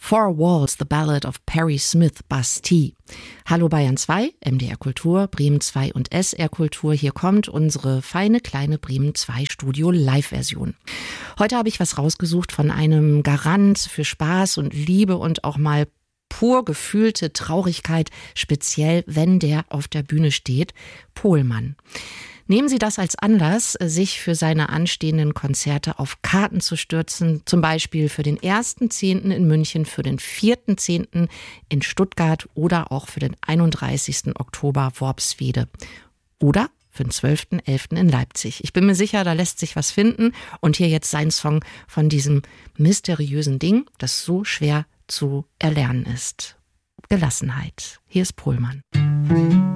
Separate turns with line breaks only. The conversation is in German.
Four Walls, The Ballad of Perry Smith, Bastille. Hallo Bayern 2, MDR Kultur, Bremen 2 und SR Kultur. Hier kommt unsere feine kleine Bremen 2 Studio Live-Version. Heute habe ich was rausgesucht von einem Garant für Spaß und Liebe und auch mal pur gefühlte Traurigkeit, speziell wenn der auf der Bühne steht, Pohlmann. Nehmen Sie das als Anlass, sich für seine anstehenden Konzerte auf Karten zu stürzen, zum Beispiel für den 1.10. in München, für den 4.10. in Stuttgart oder auch für den 31. Oktober Worpswede oder für den 12.11. in Leipzig. Ich bin mir sicher, da lässt sich was finden und hier jetzt sein Song von diesem mysteriösen Ding, das so schwer zu erlernen ist. Gelassenheit. Hier ist Pohlmann.